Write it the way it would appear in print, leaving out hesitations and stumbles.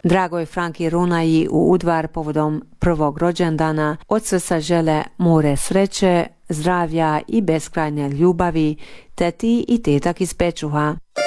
Dragoj Franki Runaji u Udvar povodom prvog rođendana od srca žele more sreće, zdravlja i beskrajne ljubavi, teti i tetak iz Pečuha.